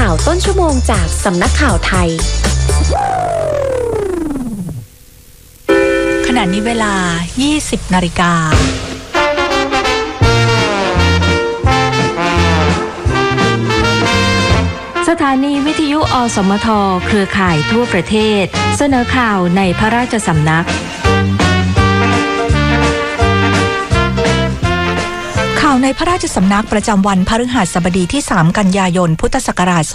าวต้นชั่วโมงจากสำนักข่าวไทยขณะนี้เวลา 20 นาฬิกาสถานีวิทยุอสมทเครือข่ายทั่วประเทศเสนอข่าวในพระราชสำนักข่าวในพระราชสำนักประจำวันพฤหัสบดีที่ 3 กันยายน พุทธศักราช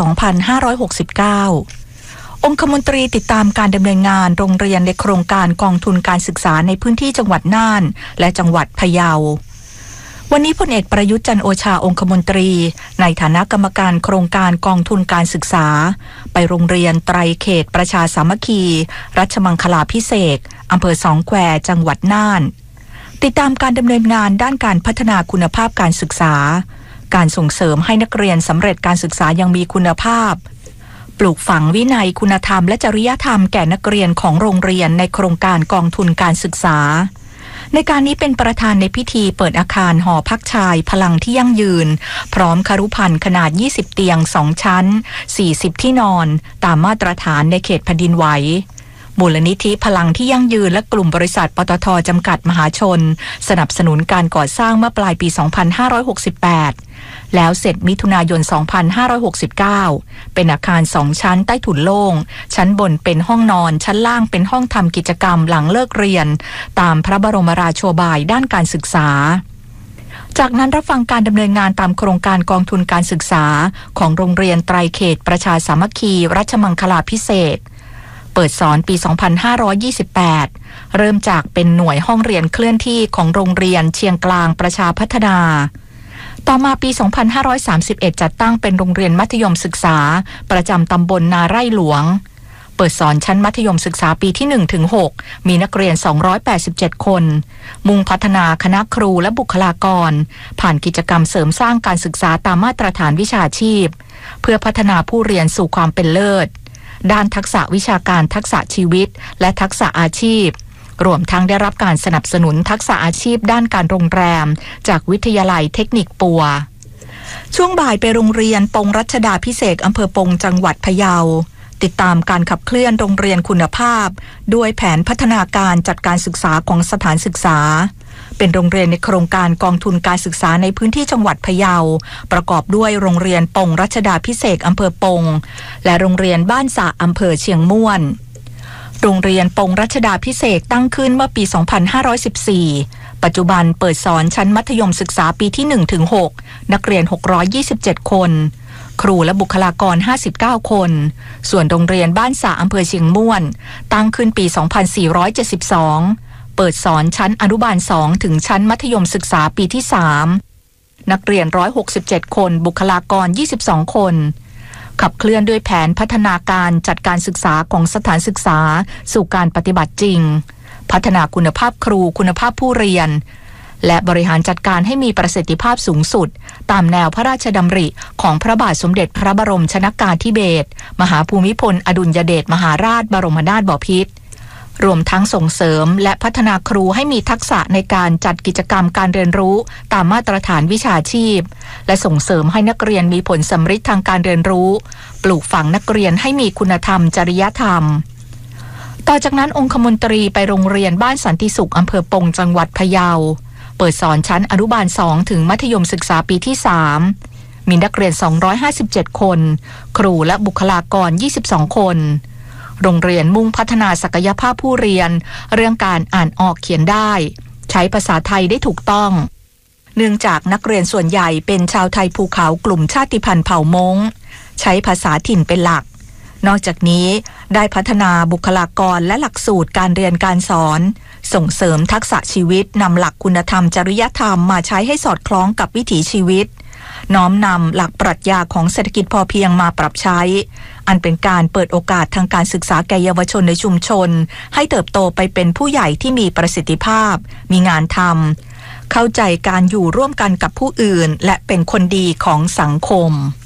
2569 องคมนตรีติดตามการดำเนินงานโรงเรียนในโครงการกองทุนการศึกษาในพื้นที่จังหวัดน่านและจังหวัดพะเยาวันนี้พลเอกประยุทธ์จันทร์โอชาองคมนตรีในฐานะกรรมการโครงการกองทุนการศึกษาไปโรงเรียนไตรเขตประชาสามัคคีรัชมังคลาภิเษกอำเภอสองแควจังหวัดน่านติดตามการดำเนินงานด้านการพัฒนาคุณภาพการศึกษาการส่งเสริมให้นักเรียนสำเร็จการศึกษาอย่างมีคุณภาพปลูกฝังวินัยคุณธรรมและจริยธรรมแก่นักเรียนของโรงเรียนในโครงการกองทุนการศึกษาในการนี้เป็นประธานในพิธีเปิดอาคารหอพักชายพลังที่ยั่งยืนพร้อมคฤภัณฑ์ขนาด20เตียง2ชั้น40ที่นอนตามมาตรฐานในเขตแผ่นดินไหวมูลนิธิพลังที่ยั่งยืนและกลุ่มบริษัทปตท.จำกัดมหาชนสนับสนุนการก่อสร้างเมื่อปลายปี 2568 แล้วเสร็จมิถุนายน 2569 เป็นอาคาร2ชั้นใต้ถุนโล่งชั้นบนเป็นห้องนอนชั้นล่างเป็นห้องทำกิจกรรมหลังเลิกเรียนตามพระบรมราโชบายด้านการศึกษาจากนั้นรับฟังการดำเนินงานตามโครงการกองทุนการศึกษาของโรงเรียนไตรเขตประชาสามัคคีรัชมังคลาภิเษกเปิดสอนปี 2528 เริ่มจากเป็นหน่วยห้องเรียนเคลื่อนที่ของโรงเรียนเชียงกลางประชาพัฒนาต่อมาปี 2531 จัดตั้งเป็นโรงเรียนมัธยมศึกษาประจำตำบลนาไร่หลวงเปิดสอนชั้นมัธยมศึกษาปีที่ 1-6 มีนักเรียน 287 คนมุ่งพัฒนาคณะครูและบุคลากรผ่านกิจกรรมเสริมสร้างการศึกษาตามมาตรฐานวิชาชีพเพื่อพัฒนาผู้เรียนสู่ความเป็นเลิศด้านทักษะวิชาการทักษะชีวิตและทักษะอาชีพรวมทั้งได้รับการสนับสนุนทักษะอาชีพด้านการโรงแรมจากวิทยาลัยเทคนิคปัวช่วงบ่ายไปโรงเรียนปงรัชดาภิเษกอำเภอปงจังหวัดพะเยาติดตามการขับเคลื่อนโรงเรียนคุณภาพด้วยแผนพัฒนาการจัดการศึกษาของสถานศึกษาเป็นโรงเรียนในโครงการกองทุนการศึกษาในพื้นที่จังหวัดพะเยาประกอบด้วยโรงเรียนปงรัชดาภิเษกอำเภอปงและโรงเรียนบ้านสะอำเภอเชียงม่วนโรงเรียนปงรัชดาภิเษกตั้งขึ้นเมื่อปี 2514 ปัจจุบันเปิดสอนชั้นมัธยมศึกษาปีที่ 1-6 นักเรียน 627 คนครูและบุคลากร 59 คนส่วนโรงเรียนบ้านสะอำเภอเชียงม่วนตั้งขึ้นปี 2472 เปิดสอนชั้นอนุบาล 2 ถึงชั้นมัธยมศึกษาปีที่ 3 นักเรียน 167 คนบุคลากร 22 คนขับเคลื่อนด้วยแผนพัฒนาการจัดการศึกษาของสถานศึกษาสู่การปฏิบัติจริงพัฒนาคุณภาพครูคุณภาพผู้เรียนและบริหารจัดการให้มีประสิทธิภาพสูงสุดตามแนวพระราชดำริของพระบาทสมเด็จพระบรมชนกาธิเบศรมหาภูมิพลอดุลยเดชมหาราชบรมนาถบพิตรรวมทั้งส่งเสริมและพัฒนาครูให้มีทักษะในการจัดกิจกรรมการเรียนรู้ตามมาตรฐานวิชาชีพและส่งเสริมให้นักเรียนมีผลสำฤทธิ์ทางการเรียนรู้ปลูกฝังนักเรียนให้มีคุณธรรมจริยธรรมต่อจากนั้นองคมนตรีไปโรงเรียนบ้านสันติสุขอำเภอปงจังหวัดพะเยาเปิดสอนชั้นอนุบาล 2 ถึงมัธยมศึกษาปีที่ 3 มีนักเรียน 257 คนครูและบุคลากร 22 คนโรงเรียนมุ่งพัฒนาศักยภาพผู้เรียนเรื่องการอ่านออกเขียนได้ใช้ภาษาไทยได้ถูกต้องเนื่องจากนักเรียนส่วนใหญ่เป็นชาวไทยภูเขากลุ่มชาติพันธุ์เผ่ามงใช้ภาษาถิ่นเป็นหลักนอกจากนี้ได้พัฒนาบุคลากรและหลักสูตรการเรียนการสอนส่งเสริมทักษะชีวิตนำหลักคุณธรรมจริยธรรมมาใช้ให้สอดคล้องกับวิถีชีวิตน้อมนำหลักปรัชญาของเศรษฐกิจพอเพียงมาปรับใช้อันเป็นการเปิดโอกาสทางการศึกษาแก่เยาวชนในชุมชนให้เติบโตไปเป็นผู้ใหญ่ที่มีประสิทธิภาพมีงานทำเข้าใจการอยู่ร่วมกันกับผู้อื่นและเป็นคนดีของสังคม